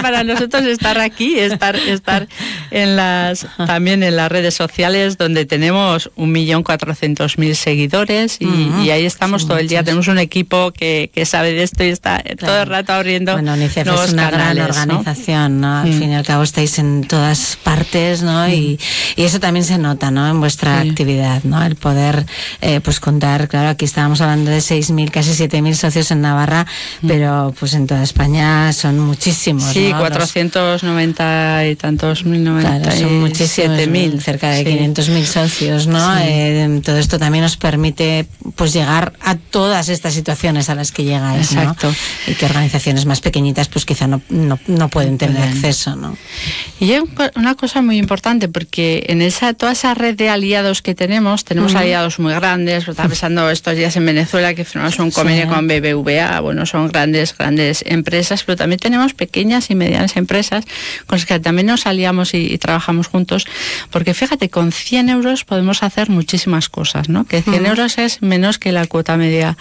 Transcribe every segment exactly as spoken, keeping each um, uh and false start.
para nosotros estar aquí, estar, estar en las, también en las redes sociales, donde tenemos un millón cuatrocientos mil seguidores y, uh-huh. y ahí estamos sí, todo el día. Muchos. Tenemos un equipo que, que sabe de esto y está claro. todo el rato abriendo bueno, UNICEF nuevos es una canales, gran organización, ¿no? ¿no? Al mm. fin y al cabo estáis en todas partes, ¿no? Mm. Y, y eso también se nota, ¿no? En vuestra sí. actividad, ¿no? El poder, eh, pues contar, claro, aquí estábamos hablando de seis mil, casi siete mil socios en Navarra, mm. pero pues en toda España son muchísimos, sí, ¿no? cuatrocientos noventa y tantos mil, noventa claro, son muchísimos, mil, cerca de sí. quinientos mil socios, ¿no? Sí. Eh, todo esto también nos permite, pues, llegar a todas estas situaciones a las que llegáis, ¿no? Exacto. Y que organizaciones más pequeñitas, pues quizá no, no, no pueden tener Bien. acceso, ¿no? Y hay una cosa muy importante, porque en esa toda esa red de aliados que tenemos, tenemos uh-huh. aliados muy grandes. Estaba pensando estos días en Venezuela que firmamos un convenio sí. con B B V A, bueno, son grandes, grandes empresas, pero también tenemos pequeñas y medianas empresas con las que también nos aliamos y, y trabajamos juntos, porque fíjate, con cien euros podemos hacer muchísimas cosas, ¿no? Que cien uh-huh. euros es menos que la cuota media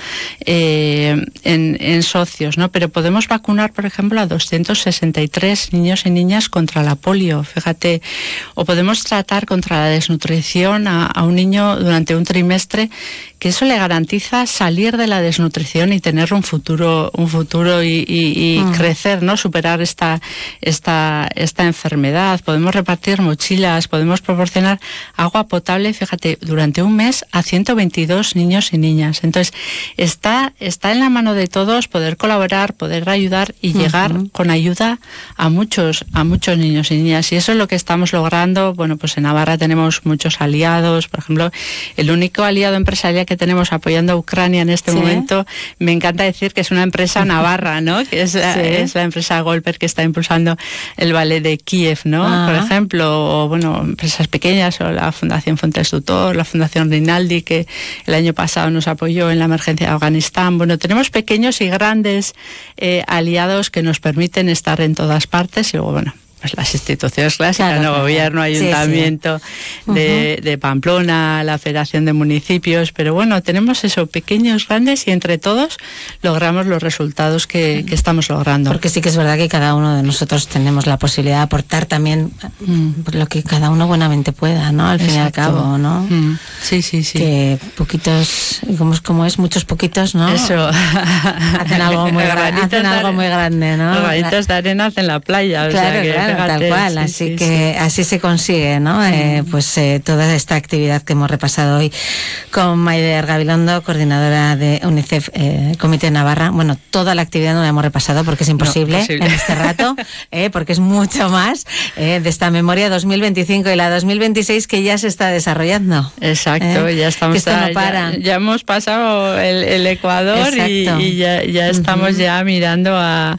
eh, en, en socios, ¿no? Pero podemos vacunar, por ejemplo, a doscientos sesenta y tres niños y niñas contra la polio, fíjate, o podemos tratar contra la desnutrición a, a un niño durante un trimestre, que eso le garantiza salir de la desnutrición y tener un futuro, un futuro y, y, y uh-huh. crecer, ¿no? Superar esta, esta, esta enfermedad. Podemos repartir mochilas, podemos proporcionar agua potable, fíjate, durante un mes a ciento veintidós niños y niñas. Entonces, está, está en la mano de todos poder colaborar, poder ayudar y uh-huh. llegar con ayuda a muchos, a muchos niños y niñas. Y eso es lo que estamos logrando. Bueno, pues en Navarra tenemos muchos aliados. Por ejemplo, el único aliado empresarial que tenemos apoyando a Ucrania en este ¿Sí? momento, me encanta decir que es una empresa navarra, ¿no? Que es, ¿Sí? es la empresa Golper que está impulsando el ballet de Kiev, ¿no? Ah. Por ejemplo, o bueno, empresas pequeñas, o la Fundación Fontes Tutor, la Fundación Rinaldi, que el año pasado nos apoyó en la emergencia de Afganistán. Bueno, tenemos pequeños y grandes eh, aliados que nos permiten estar en todas partes y luego, bueno, pues las instituciones clásicas, claro, ¿no? Claro. Gobierno, ayuntamiento sí, sí. De, uh-huh. de Pamplona, la Federación de Municipios, pero bueno, tenemos eso, pequeños, grandes, y entre todos logramos los resultados que, que estamos logrando. Porque sí que es verdad que cada uno de nosotros tenemos la posibilidad de aportar también mm. lo que cada uno buenamente pueda, ¿no? Al Exacto. fin y al cabo, ¿no? Mm. Sí, sí, sí. Que poquitos, como es, como es muchos poquitos, ¿no? Eso. Hacen algo muy, gra- hacen algo muy grande, ¿no? Los granitos de arena hacen la playa, o claro, sea que... Claro. Tal cual, sí, así sí, que sí. así se consigue, ¿no? Mm. Eh, pues eh, toda esta actividad que hemos repasado hoy con Maider Gabilondo, coordinadora de UNICEF, eh, Comité Navarra. Bueno, toda la actividad no la hemos repasado porque es imposible, no, imposible. en este rato, eh, porque es mucho más eh, de esta memoria dos mil veinticinco y la dos mil veintiséis que ya se está desarrollando. Exacto, eh, ya estamos. Que esto no para. Ya, ya hemos pasado el, el Ecuador y, y ya, ya estamos uh-huh. ya mirando a,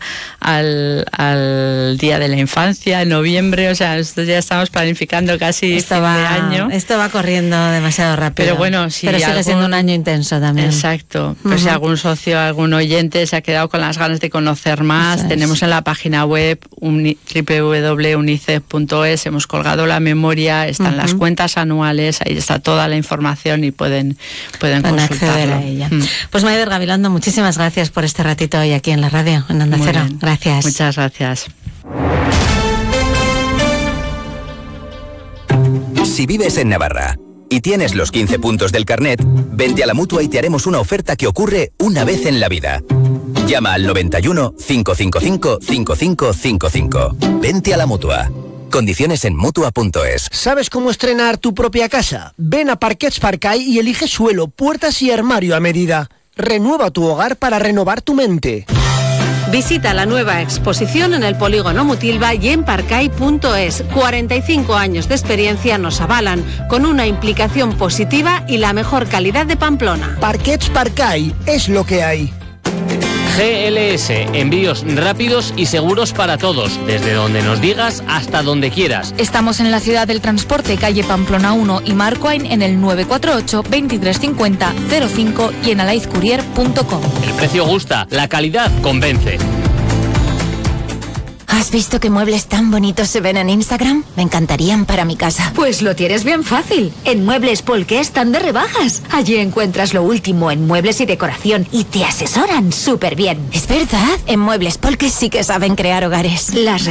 al, al Día de la Infancia. En noviembre, o sea, ya estamos planificando casi esto fin va, de año. Esto va corriendo demasiado rápido. Pero bueno, si Pero sigue algún, siendo un año intenso también. Exacto. Pero uh-huh. si algún socio, algún oyente se ha quedado con las ganas de conocer más, Eso tenemos es. en la página web doble u doble u doble u punto unicef punto es, hemos colgado la memoria, están uh-huh. las cuentas anuales, ahí está toda la información y pueden, pueden, pueden consultarlo. acceder a ella. Uh-huh. Pues Maider Gabilondo, muchísimas gracias por este ratito hoy aquí en la radio, en Onda Cero. Gracias. Muchas gracias. Si vives en Navarra y tienes los quince puntos del carnet, vente a la Mutua y te haremos una oferta que ocurre una vez en la vida. Llama al noventa y uno, cinco cinco cinco, cinco cinco cinco cinco. Vente a la Mutua. Condiciones en Mutua punto es. ¿Sabes cómo estrenar tu propia casa? Ven a Parquets Parcay y elige suelo, puertas y armario a medida. Renueva tu hogar para renovar tu mente. Visita la nueva exposición en el Polígono Mutilva y en parcay punto es. cuarenta y cinco años de experiencia nos avalan, con una implicación positiva y la mejor calidad de Pamplona. Parquets Parcay es lo que hay. G L S, envíos rápidos y seguros para todos, desde donde nos digas hasta donde quieras. Estamos en la ciudad del transporte, calle Pamplona uno y Marquine en el nueve cuatro ocho, veintitrés cincuenta, cero cinco y en alaizcourier punto com. El precio gusta, la calidad convence. ¿Has visto qué muebles tan bonitos se ven en Instagram? Me encantarían para mi casa. Pues lo tienes bien fácil. En Muebles Polque están de rebajas. Allí encuentras lo último en muebles y decoración y te asesoran súper bien. Es verdad, en Muebles Polque sí que saben crear hogares. Las